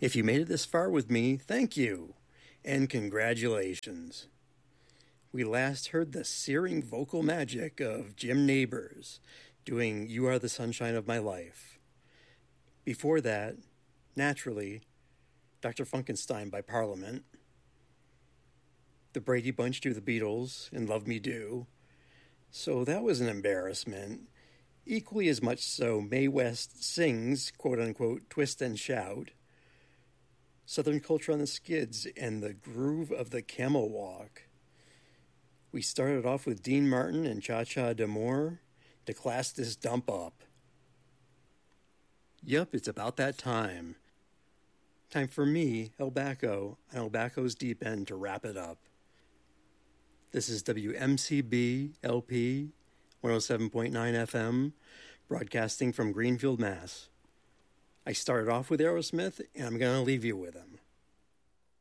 If you made it this far with me, thank you, and congratulations. We last heard the searing vocal magic of Jim Nabors doing You Are the Sunshine of My Life. Before that, naturally, Dr. Funkenstein by Parliament. The Brady Bunch do the Beatles and Love Me Do. So that was an embarrassment. Equally as much so, Mae West sings, quote-unquote, Twist and Shout. Southern Culture on the Skids and the groove of the Camel Walk. We started off with Dean Martin and Cha-Cha d'Amour to class this dump up. Yup, it's about that time. Time for me, El Bacco, and El Bacco's Deep End to wrap it up. This is WMCB LP 107.9 FM, broadcasting from Greenfield, Mass. I started off with Aerosmith, and I'm going to leave you with them.